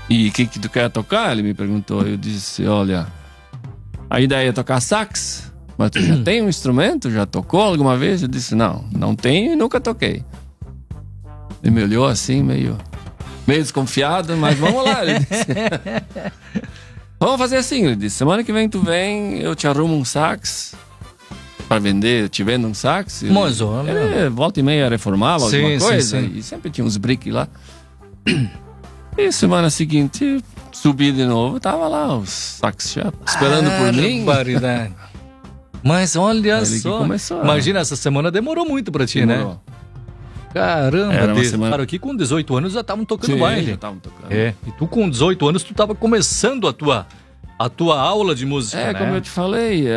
E o que tu quer tocar? Ele me perguntou. Eu disse, olha, a ideia é tocar sax, mas tu já tem um instrumento? Já tocou alguma vez? Eu disse, não tenho e nunca toquei. Ele me olhou assim, meio desconfiado, mas vamos lá. Ele disse, vamos fazer assim, ele disse, semana que vem tu vem, eu te arrumo um sax para vender, te vendo um sax. Ele volta e meia reformava alguma coisa, sim. E sempre tinha uns briques lá. E semana seguinte, subi de novo, tava lá os sax já esperando por mim. Mas olha só, imagina, essa semana demorou muito pra ti, né? Caramba, semana... aqui com 18 anos já estavam tocando baile. Já estavam tocando. E tu com 18 anos, tu tava começando a tua aula de música, né? Como eu te falei,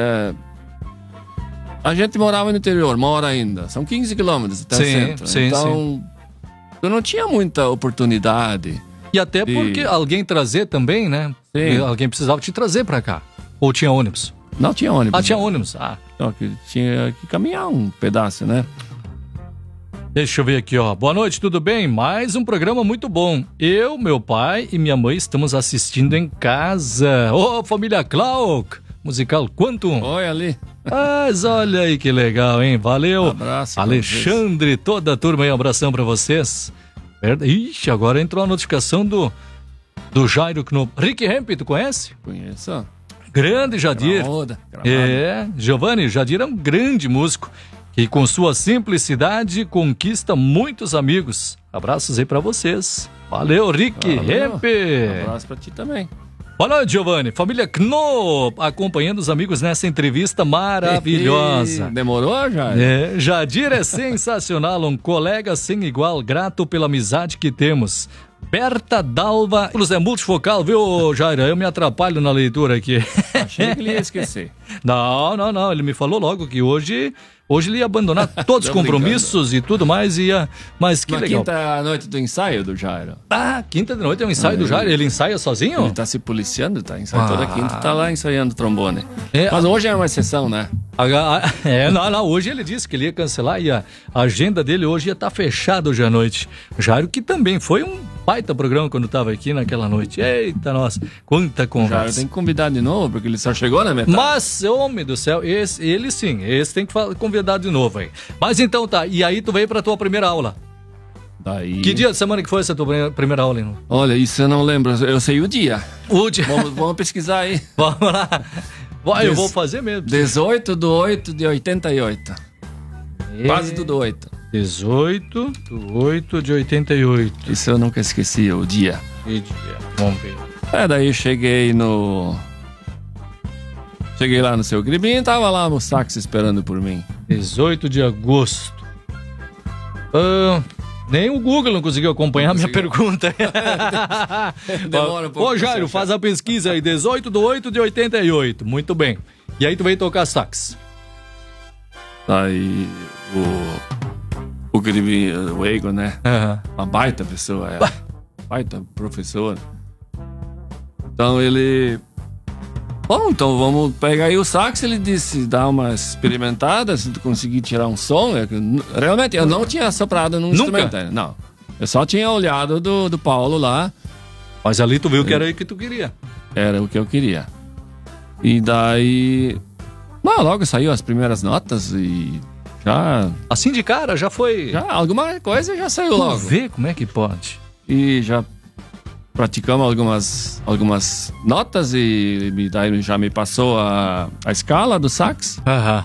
a gente morava no interior, mora ainda. São 15 quilômetros até o centro. Então, eu não tinha muita oportunidade. E até porque alguém trazer também, né? Sim. Alguém precisava te trazer pra cá. Ou tinha ônibus? Não tinha ônibus. Tinha ônibus. Então, tinha que caminhar um pedaço, né? Deixa eu ver aqui, ó. Boa noite, tudo bem? Mais um programa muito bom. Eu, meu pai e minha mãe estamos assistindo em casa. Família Clark, musical Quantum. Olha ali. Mas olha aí que legal, hein? Valeu. Um abraço. Alexandre, toda a turma aí, um abração pra vocês. Ixi, agora entrou a notificação do Jairo Knop. Rick Hemp, tu conhece? Conheço. Grande Jadir. Giovanni, Jadir é um grande músico que com sua simplicidade conquista muitos amigos. Abraços aí pra vocês. Valeu, Rick Hemp. Um abraço pra ti também. Boa noite, Giovanni. Família Knop, acompanhando os amigos nessa entrevista maravilhosa. Demorou, Jair? Jadir é sensacional, um colega sem igual, grato pela amizade que temos. Berta Dalva, é multifocal, viu, Jair? Eu me atrapalho na leitura aqui. Achei que ele ia esquecer. Não, ele me falou logo que hoje ele ia abandonar todos os compromissos e tudo mais, mas que legal. Quinta-noite do ensaio do Jairo. Quinta-noite é o ensaio do Jairo, ele ensaia sozinho? Ele tá se policiando, ensaia toda quinta, tá lá ensaiando trombone. Mas hoje é uma exceção, né? Hoje ele disse que ele ia cancelar e a agenda dele hoje ia estar fechada hoje à noite. Jairo, que também foi um baita programa quando estava aqui naquela noite. Eita, nossa, quanta conversa. Jairo tem que convidar de novo, porque ele só chegou na metade. Mas, homem do céu, esse tem que convidar de novo aí. Mas então tá, e aí tu veio pra tua primeira aula? Daí... Que dia de semana que foi essa tua primeira aula, hein? Olha, isso eu não lembro, eu sei o dia. Vamos pesquisar aí. Vamos lá. Eu vou fazer mesmo. 18/8/88. Quase tudo 8. 18/8/88. Isso eu nunca esqueci, o dia. Que dia? Vamos ver. Daí cheguei lá no seu Gribinho, tava lá no sax esperando por mim. 18 de agosto. Nem o Google não conseguiu acompanhar a minha pergunta. Demora um pouco. Jairo, faz a pesquisa aí. 18/8/88. Muito bem. E aí tu veio tocar sax. Aí o Gribinho, o Egon, né? Uma baita pessoa, baita professor. Então ele... Bom, então vamos pegar aí o sax. Ele disse, dá uma experimentada, se tu conseguir tirar um som. Realmente, eu não tinha soprado num instrumento. Não, eu só tinha olhado do Paulo lá. Mas ali tu viu que era o que tu queria. Era o que eu queria. E daí... logo saiu as primeiras notas e já... Assim de cara, já foi... Alguma coisa já saiu logo. Vamos ver como é que pode. E já... praticamos algumas notas e daí já me passou a escala do sax.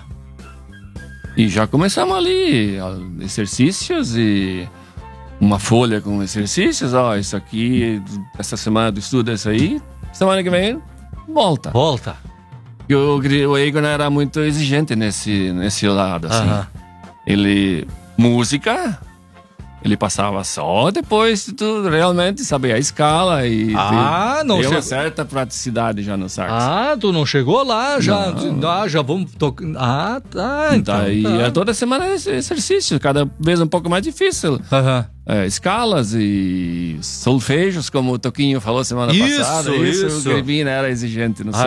E já começamos ali, exercícios e uma folha com exercícios. Isso aqui, essa semana do estudo é isso aí, semana que vem volta. E o Egon era muito exigente nesse lado, assim. Música... Ele passava só depois de tu realmente saber a escala e ter uma certa praticidade já no sax. Tu não chegou lá, já vamos tocar. Então. Daí toda semana é exercício, cada vez um pouco mais difícil. Escalas e solfejos, como o Toquinho falou semana passada. Isso. O Gribinho era exigente no som.